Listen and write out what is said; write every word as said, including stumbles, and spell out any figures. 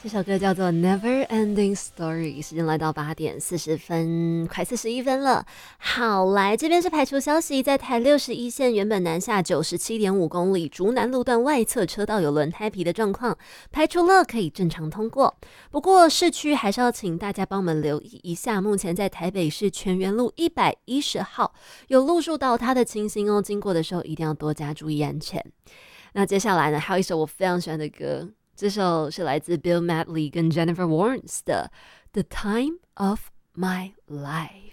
这首歌叫做 Never Ending Story， 时间来到八点四十分，快四十一分了。好，来这边是排除消息，在台六十一线原本南下九十七点五公里竹南路段外侧车道有轮胎皮的状况，排除了可以正常通过。不过市区还是要请大家帮我们留意一下，目前在台北市全园路一百一十号有路树倒塌的情形哦，经过的时候一定要多加注意安全。那接下来呢，还有一首我非常喜欢的歌。这首是来自 Bill Medley 跟 Jennifer Warnes 的《The Time of My Life》。